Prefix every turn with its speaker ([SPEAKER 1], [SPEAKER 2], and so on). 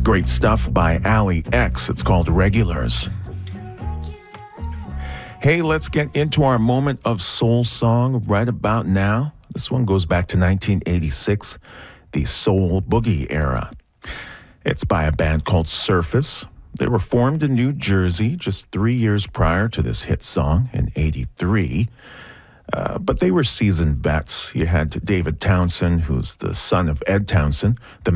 [SPEAKER 1] Great stuff by Ali X. It's called Regulars. Hey, let's get into our moment of soul song right about now. This one goes back to 1986, the soul boogie era. It's by a band called Surface. They were formed in New Jersey just 3 years prior to this hit song in 83. But they were seasoned vets. You had David Townsend, who's the son of Ed Townsend, the